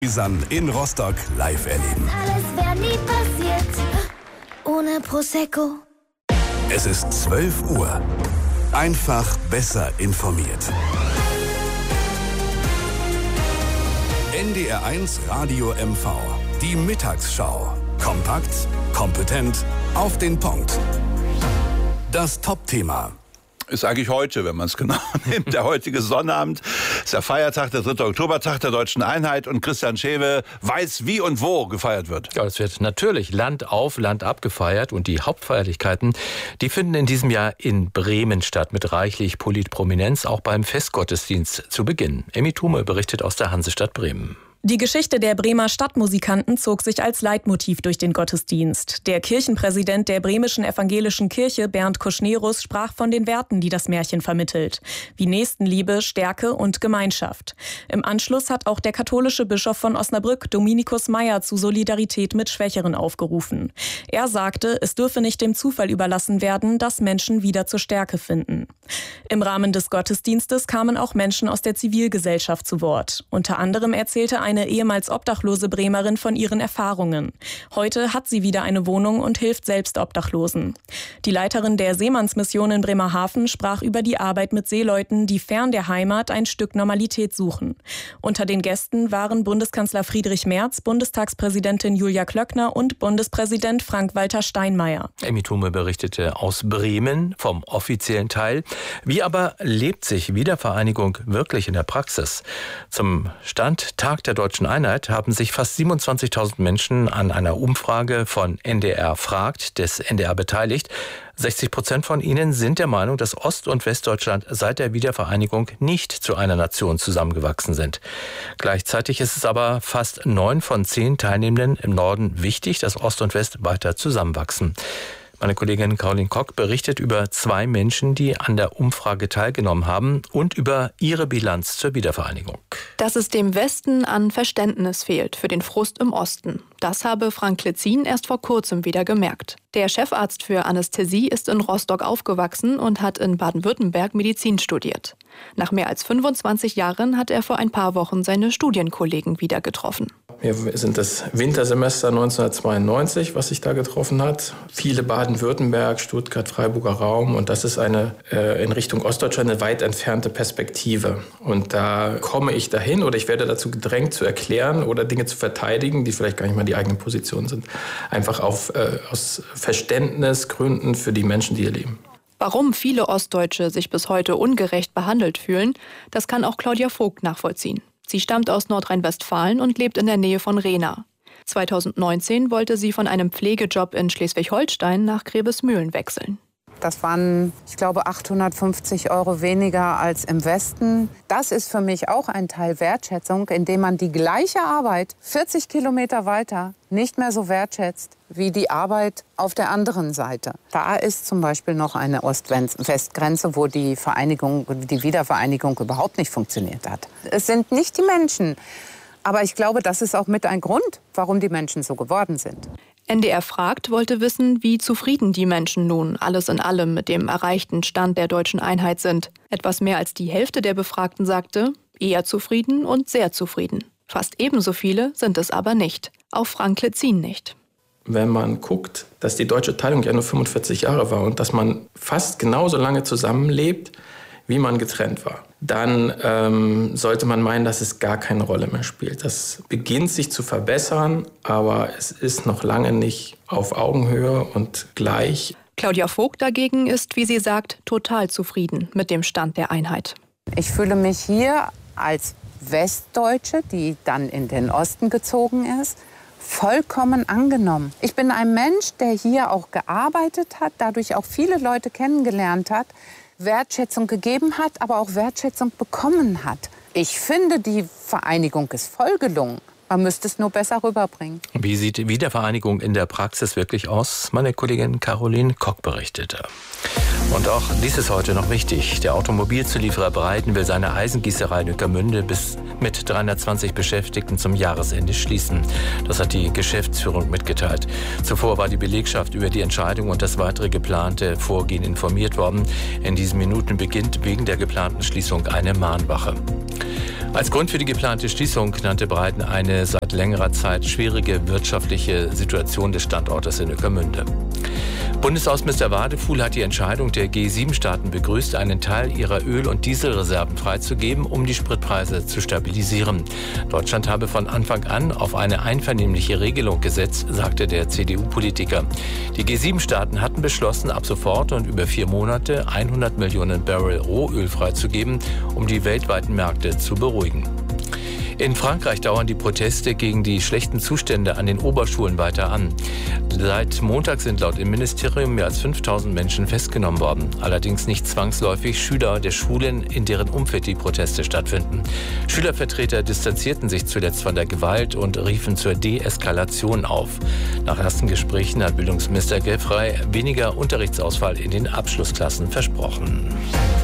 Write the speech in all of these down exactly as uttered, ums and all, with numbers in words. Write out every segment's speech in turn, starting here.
Susanne in Rostock live erleben. Alles wäre nie passiert ohne Prosecco. Es ist zwölf Uhr. Einfach besser informiert. N D R eins Radio M V. Die Mittagsschau. Kompakt, kompetent, auf den Punkt. Das Top-Thema. Ist eigentlich heute, wenn man es genau nimmt. Der heutige Sonnabend ist der Feiertag, der dritte Oktobertag der Deutschen Einheit. Und Christian Schewe weiß, wie und wo gefeiert wird. Ja, es wird natürlich Land auf, Land ab gefeiert. Und die Hauptfeierlichkeiten, die finden in diesem Jahr in Bremen statt. Mit reichlich Politprominenz, auch beim Festgottesdienst zu Beginn. Emmy Thume berichtet aus der Hansestadt Bremen. Die Geschichte der Bremer Stadtmusikanten zog sich als Leitmotiv durch den Gottesdienst. Der Kirchenpräsident der bremischen evangelischen Kirche, Bernd Kuschnerus, sprach von den Werten, die das Märchen vermittelt, wie Nächstenliebe, Stärke und Gemeinschaft. Im Anschluss hat auch der katholische Bischof von Osnabrück, Dominikus Meyer, zu Solidarität mit Schwächeren aufgerufen. Er sagte, es dürfe nicht dem Zufall überlassen werden, dass Menschen wieder zur Stärke finden. Im Rahmen des Gottesdienstes kamen auch Menschen aus der Zivilgesellschaft zu Wort. Unter anderem erzählte ein eine ehemals obdachlose Bremerin von ihren Erfahrungen. Heute hat sie wieder eine Wohnung und hilft selbst Obdachlosen. Die Leiterin der Seemannsmission in Bremerhaven sprach über die Arbeit mit Seeleuten, die fern der Heimat ein Stück Normalität suchen. Unter den Gästen waren Bundeskanzler Friedrich Merz, Bundestagspräsidentin Julia Klöckner und Bundespräsident Frank-Walter Steinmeier. Emmy Thume berichtete aus Bremen vom offiziellen Teil. Wie aber lebt sich Wiedervereinigung wirklich in der Praxis? Zum Stand Tag der Deutschen Einheit haben sich fast siebenundzwanzigtausend Menschen an einer Umfrage von N D R fragt, des N D R beteiligt. sechzig Prozent von ihnen sind der Meinung, dass Ost- und Westdeutschland seit der Wiedervereinigung nicht zu einer Nation zusammengewachsen sind. Gleichzeitig ist es aber fast neun von zehn Teilnehmenden im Norden wichtig, dass Ost und West weiter zusammenwachsen. Meine Kollegin Caroline Kock berichtet über zwei Menschen, die an der Umfrage teilgenommen haben und über ihre Bilanz zur Wiedervereinigung. Dass es dem Westen an Verständnis fehlt für den Frust im Osten, das habe Frank Klitzin erst vor kurzem wieder gemerkt. Der Chefarzt für Anästhesie ist in Rostock aufgewachsen und hat in Baden-Württemberg Medizin studiert. Nach mehr als fünfundzwanzig Jahren hat er vor ein paar Wochen seine Studienkollegen wieder getroffen. Wir sind das Wintersemester neunzehnhundertzweiundneunzig, was sich da getroffen hat. Viele Baden-Württemberg, Stuttgart, Freiburger Raum. Und das ist eine äh, in Richtung Ostdeutschland eine weit entfernte Perspektive. Und da komme ich dahin oder ich werde dazu gedrängt zu erklären oder Dinge zu verteidigen, die vielleicht gar nicht mal die eigene Position sind. Einfach auf, äh, aus Verständnisgründen für die Menschen, die hier leben. Warum viele Ostdeutsche sich bis heute ungerecht behandelt fühlen, das kann auch Claudia Vogt nachvollziehen. Sie stammt aus Nordrhein-Westfalen und lebt in der Nähe von Rehna. zweitausendneunzehn wollte sie von einem Pflegejob in Schleswig-Holstein nach Grevesmühlen wechseln. Das waren, ich glaube, achthundertfünfzig Euro weniger als im Westen. Das ist für mich auch ein Teil Wertschätzung, indem man die gleiche Arbeit vierzig Kilometer weiter nicht mehr so wertschätzt wie die Arbeit auf der anderen Seite. Da ist zum Beispiel noch eine Ost-West-Grenze, wo die Vereinigung, die Wiedervereinigung überhaupt nicht funktioniert hat. Es sind nicht die Menschen, aber ich glaube, das ist auch mit ein Grund, warum die Menschen so geworden sind. N D R fragt wollte wissen, wie zufrieden die Menschen nun alles in allem mit dem erreichten Stand der Deutschen Einheit sind. Etwas mehr als die Hälfte der Befragten sagte, eher zufrieden und sehr zufrieden. Fast ebenso viele sind es aber nicht. Auch Frank Klitzin nicht. Wenn man guckt, dass die deutsche Teilung ja nur fünfundvierzig Jahre war und dass man fast genauso lange zusammenlebt, wie man getrennt war, dann ähm, sollte man meinen, dass es gar keine Rolle mehr spielt. Das beginnt sich zu verbessern, aber es ist noch lange nicht auf Augenhöhe und gleich. Claudia Vogt dagegen ist, wie sie sagt, total zufrieden mit dem Stand der Einheit. Ich fühle mich hier als Westdeutsche, die dann in den Osten gezogen ist, vollkommen angenommen. Ich bin ein Mensch, der hier auch gearbeitet hat, dadurch auch viele Leute kennengelernt hat, Wertschätzung gegeben hat, aber auch Wertschätzung bekommen hat. Ich finde, die Vereinigung ist voll gelungen. Man müsste es nur besser rüberbringen. Wie sieht Wiedervereinigung in der Praxis wirklich aus? Meine Kollegin Caroline Kock berichtete. Und auch dies ist heute noch wichtig. Der Automobilzulieferer Breiten will seine Eisengießerei in Ueckermünde bis mit dreihundertzwanzig Beschäftigten zum Jahresende schließen. Das hat die Geschäftsführung mitgeteilt. Zuvor war die Belegschaft über die Entscheidung und das weitere geplante Vorgehen informiert worden. In diesen Minuten beginnt wegen der geplanten Schließung eine Mahnwache. Als Grund für die geplante Schließung nannte Breiten eine seit längerer Zeit schwierige wirtschaftliche Situation des Standortes in Ueckermünde. Bundesaußenminister Wadefuhl hat die Entscheidung der G sieben Staaten begrüßt, einen Teil ihrer Öl- und Dieselreserven freizugeben, um die Spritpreise zu stabilisieren. Deutschland habe von Anfang an auf eine einvernehmliche Regelung gesetzt, sagte der C D U-Politiker. Die G sieben Staaten hatten beschlossen, ab sofort und über vier Monate hundert Millionen Barrel Rohöl freizugeben, um die weltweiten Märkte zu beruhigen. In Frankreich dauern die Proteste gegen die schlechten Zustände an den Oberschulen weiter an. Seit Montag sind laut dem Ministerium mehr als fünftausend Menschen festgenommen worden. Allerdings nicht zwangsläufig Schüler der Schulen, in deren Umfeld die Proteste stattfinden. Schülervertreter distanzierten sich zuletzt von der Gewalt und riefen zur Deeskalation auf. Nach ersten Gesprächen hat Bildungsminister Gueffrey weniger Unterrichtsausfall in den Abschlussklassen versprochen.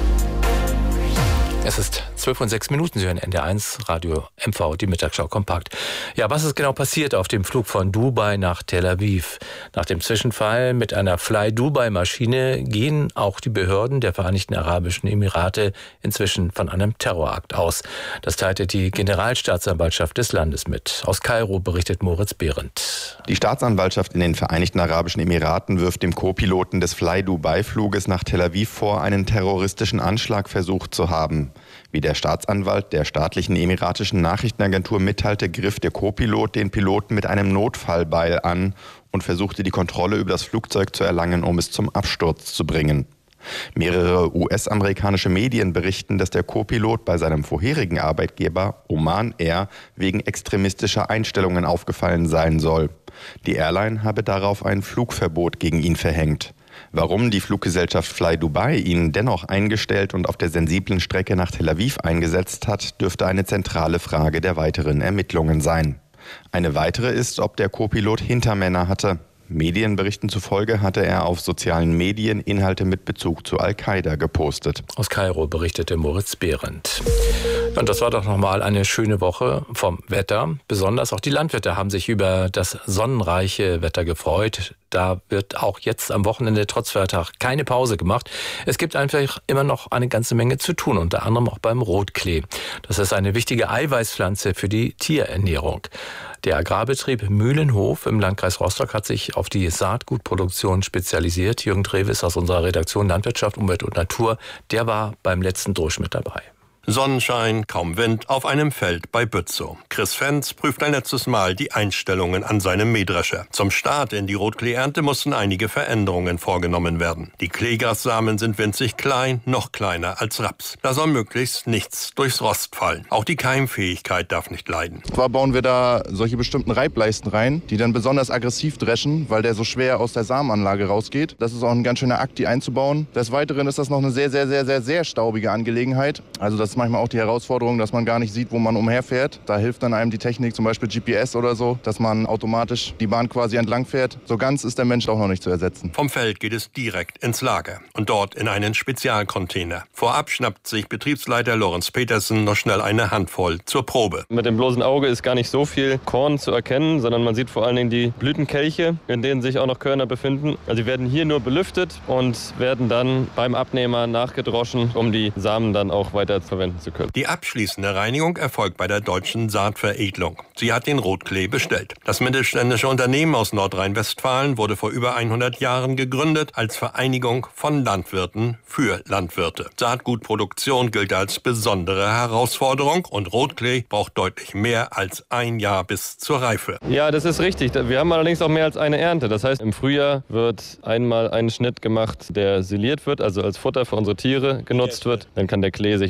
Es ist zwölf und sechs Minuten, Sie hören N D R eins Radio M V, die Mittagsschau kompakt. Ja, was ist genau passiert auf dem Flug von Dubai nach Tel Aviv? Nach dem Zwischenfall mit einer Fly-Dubai-Maschine gehen auch die Behörden der Vereinigten Arabischen Emirate inzwischen von einem Terrorakt aus. Das teilte die Generalstaatsanwaltschaft des Landes mit. Aus Kairo berichtet Moritz Behrendt. Die Staatsanwaltschaft in den Vereinigten Arabischen Emiraten wirft dem Co-Piloten des Fly-Dubai-Fluges nach Tel Aviv vor, einen terroristischen Anschlag versucht zu haben. Wie der Staatsanwalt der staatlichen emiratischen Nachrichtenagentur mitteilte, griff der Co-Pilot den Piloten mit einem Notfallbeil an und versuchte die Kontrolle über das Flugzeug zu erlangen, um es zum Absturz zu bringen. Mehrere U S-amerikanische Medien berichten, dass der Co-Pilot bei seinem vorherigen Arbeitgeber Oman Air wegen extremistischer Einstellungen aufgefallen sein soll. Die Airline habe darauf ein Flugverbot gegen ihn verhängt. Warum die Fluggesellschaft Fly Dubai ihn dennoch eingestellt und auf der sensiblen Strecke nach Tel Aviv eingesetzt hat, dürfte eine zentrale Frage der weiteren Ermittlungen sein. Eine weitere ist, ob der Co-Pilot Hintermänner hatte. Medienberichten zufolge hatte er auf sozialen Medien Inhalte mit Bezug zu Al-Qaida gepostet. Aus Kairo berichtete Moritz Behrendt. Und das war doch nochmal eine schöne Woche vom Wetter. Besonders auch die Landwirte haben sich über das sonnenreiche Wetter gefreut. Da wird auch jetzt am Wochenende trotz Feiertag keine Pause gemacht. Es gibt einfach immer noch eine ganze Menge zu tun, unter anderem auch beim Rotklee. Das ist eine wichtige Eiweißpflanze für die Tierernährung. Der Agrarbetrieb Mühlenhof im Landkreis Rostock hat sich auf die Saatgutproduktion spezialisiert. Jürgen Treves aus unserer Redaktion Landwirtschaft, Umwelt und Natur, der war beim letzten Durchschnitt mit dabei. Sonnenschein, kaum Wind auf einem Feld bei Bützow. Chris Fenz prüft ein letztes Mal die Einstellungen an seinem Mähdrescher. Zum Start in die Rotklee-Ernte mussten einige Veränderungen vorgenommen werden. Die Kleegrassamen sind winzig klein, noch kleiner als Raps. Da soll möglichst nichts durchs Rost fallen. Auch die Keimfähigkeit darf nicht leiden. Zwar bauen wir da solche bestimmten Reibleisten rein, die dann besonders aggressiv dreschen, weil der so schwer aus der Samenanlage rausgeht. Das ist auch ein ganz schöner Akt, die einzubauen. Des Weiteren ist das noch eine sehr, sehr, sehr, sehr, sehr staubige Angelegenheit. Also das manchmal auch die Herausforderung, dass man gar nicht sieht, wo man umherfährt. Da hilft dann einem die Technik, zum Beispiel G P S oder so, dass man automatisch die Bahn quasi entlang fährt. So ganz ist der Mensch auch noch nicht zu ersetzen. Vom Feld geht es direkt ins Lager und dort in einen Spezialcontainer. Vorab schnappt sich Betriebsleiter Lorenz Petersen noch schnell eine Handvoll zur Probe. Mit dem bloßen Auge ist gar nicht so viel Korn zu erkennen, sondern man sieht vor allen Dingen die Blütenkelche, in denen sich auch noch Körner befinden. Also die werden hier nur belüftet und werden dann beim Abnehmer nachgedroschen, um die Samen dann auch weiter verwenden zu können. Die abschließende Reinigung erfolgt bei der Deutschen Saatveredelung. Sie hat den Rotklee bestellt. Das mittelständische Unternehmen aus Nordrhein-Westfalen wurde vor über hundert Jahren gegründet als Vereinigung von Landwirten für Landwirte. Saatgutproduktion gilt als besondere Herausforderung und Rotklee braucht deutlich mehr als ein Jahr bis zur Reife. Ja, das ist richtig. Wir haben allerdings auch mehr als eine Ernte. Das heißt, im Frühjahr wird einmal ein Schnitt gemacht, der siliert wird, also als Futter für unsere Tiere genutzt wird. Dann kann der Klee sich ausbreiten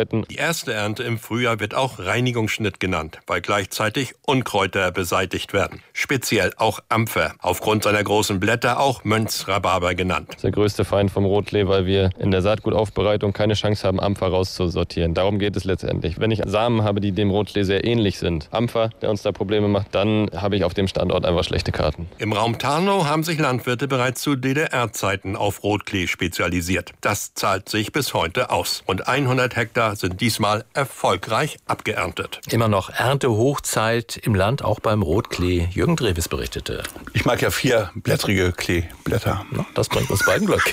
vorbereiten. Die erste Ernte im Frühjahr wird auch Reinigungsschnitt genannt, weil gleichzeitig Unkräuter beseitigt werden. Speziell auch Ampfer, aufgrund seiner großen Blätter auch Mönchsrhabarber genannt. Das ist der größte Feind vom Rotklee, weil wir in der Saatgutaufbereitung keine Chance haben, Ampfer rauszusortieren. Darum geht es letztendlich. Wenn ich Samen habe, die dem Rotklee sehr ähnlich sind, Ampfer, der uns da Probleme macht, dann habe ich auf dem Standort einfach schlechte Karten. Im Raum Tarnow haben sich Landwirte bereits zu D D R-Zeiten auf Rotklee spezialisiert. Das zahlt sich bis heute aus. Rund hundert Hektar sind diesmal erfolgreich abgeerntet. Immer noch Erntehochzeit im Land, auch beim Rotklee. Jürgen Dreves berichtete. Ich mag ja vierblättrige Kleeblätter. Na, das bringt uns beiden Glück.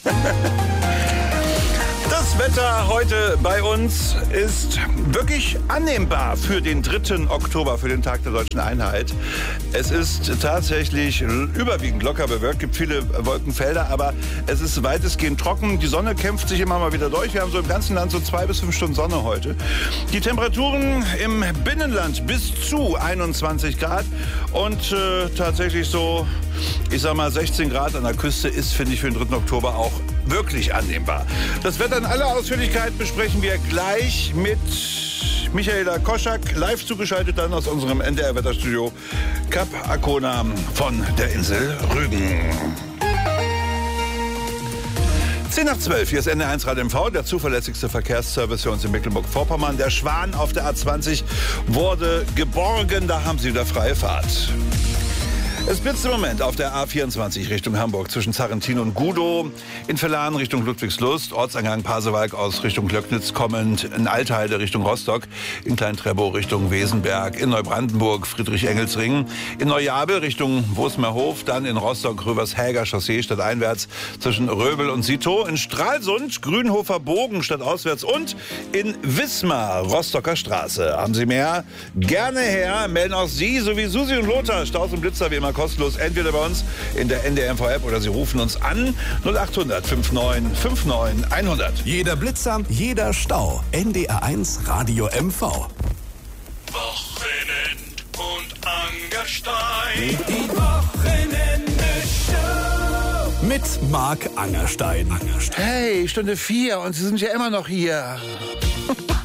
Das Wetter heute bei uns ist wirklich annehmbar für den dritten Oktober, für den Tag der Deutschen Einheit. Es ist tatsächlich überwiegend locker bewölkt, gibt viele Wolkenfelder, aber es ist weitestgehend trocken. Die Sonne kämpft sich immer mal wieder durch. Wir haben so im ganzen Land so zwei bis fünf Stunden Sonne heute. Die Temperaturen im Binnenland bis zu einundzwanzig Grad und äh, tatsächlich so, ich sag mal, sechzehn Grad an der Küste ist, finde ich, für den dritten Oktober auch wirklich annehmbar. Das Wetter in aller Ausführlichkeit besprechen wir gleich mit Michaela Koschak, live zugeschaltet dann aus unserem N D R-Wetterstudio Kap Arkona von der Insel Rügen. zehn nach zwölf, hier ist N D R eins Radio M V, der zuverlässigste Verkehrsservice für uns in Mecklenburg-Vorpommern. Der Schwan auf der A zwanzig wurde geborgen, da haben Sie wieder freie Fahrt. Es blitzt im Moment auf der A vierundzwanzig Richtung Hamburg zwischen Sarrentin und Gudow, in Verlan Richtung Ludwigslust, Ortseingang Pasewalk aus Richtung Glöcknitz kommend, in Altheide Richtung Rostock, in Klein-Treptow Richtung Wesenberg, in Neubrandenburg Friedrich-Engels-Ring, in Neujabel Richtung Wosmerhof, dann in Rostock Rövershäger Chaussee stadteinwärts zwischen Röbel und Sitow, in Stralsund Grünhofer Bogen stadtauswärts und in Wismar Rostocker Straße. Haben Sie mehr? Gerne her, melden auch Sie sowie Susi und Lothar, Staus und Blitzer wie immer kostenlos, entweder bei uns in der N D R M V-App oder Sie rufen uns an null acht hundert neunundfünfzig neunundfünfzig hundert. Jeder Blitzer, jeder Stau. N D R eins Radio M V. Wochenend und Angerstein. Die Wochenende-Show. Mit Marc Angerstein. Hey, Stunde vier und Sie sind ja immer noch hier.